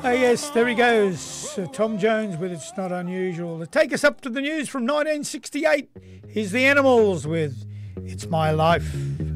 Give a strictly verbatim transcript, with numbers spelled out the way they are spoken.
Oh yes, there he goes. Uh, Tom Jones with It's Not Unusual. To take us up to the news from nineteen sixty-eight, here's the Animals with It's My Life.